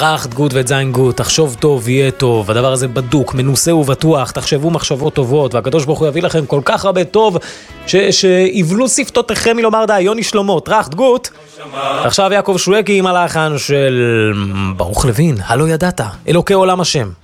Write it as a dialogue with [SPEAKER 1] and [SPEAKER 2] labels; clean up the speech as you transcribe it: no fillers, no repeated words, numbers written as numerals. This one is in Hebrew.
[SPEAKER 1] רחת גות וזין גות, תחשוב טוב, יהיה טוב, הדבר הזה בדוק, מנוסה ובטוח, תחשבו מחשבות טובות, והקדוש ברוך הוא יביא לכם כל כך הרבה טוב, שיבלו שפתותיכם מלומר די, יוני שלמה, רחת גות. עכשיו יעקב שואקי עם הלחן של ברוך לוין, הלא ידעת, אלוקי עולם השם.